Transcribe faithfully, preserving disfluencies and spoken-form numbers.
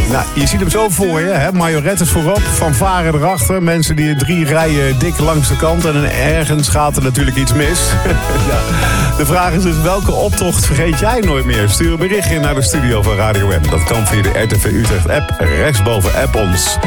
Nou, je ziet hem zo voor je, hè? Majorettes voorop, fanfare erachter. Mensen die in drie rijen dik langs de kant. En ergens gaat er natuurlijk iets mis. Ja. De vraag is dus, welke optocht vergeet jij nooit meer? Stuur een berichtje naar de studio van Radio M. Dat kan via de R T V Utrecht app. Rechtsboven app ons.